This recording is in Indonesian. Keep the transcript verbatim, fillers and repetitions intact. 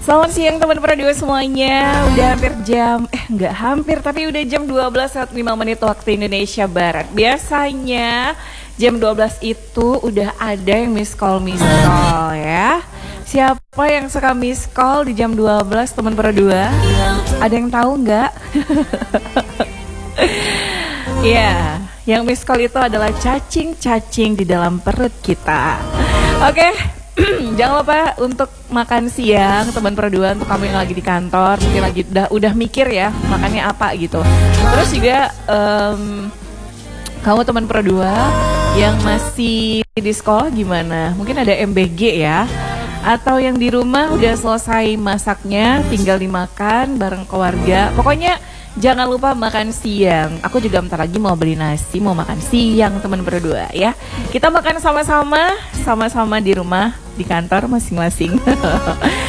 Selamat siang teman radio semuanya. Udah hampir jam, eh nggak hampir tapi udah jam dua belas lewat lima menit waktu Indonesia Barat. Biasanya jam dua belas itu udah ada yang miss call miss call ya. Siapa yang suka miss call di jam dua belas teman berdua? Ada yang tahu nggak? Ya, yang miss call itu adalah cacing-cacing di dalam perut kita. Oke. Okay. Jangan lupa untuk makan siang teman berdua, untuk kamu yang lagi di kantor mungkin lagi udah udah mikir ya makannya apa gitu. Terus juga um, kamu teman berdua yang masih di sekolah gimana? Mungkin ada M B G ya, atau yang di rumah udah selesai masaknya tinggal dimakan bareng keluarga. Pokoknya jangan lupa makan siang. Aku juga bentar lagi mau beli nasi, mau makan siang teman berdua ya. Kita makan sama-sama, sama-sama di rumah, di kantor masing-masing.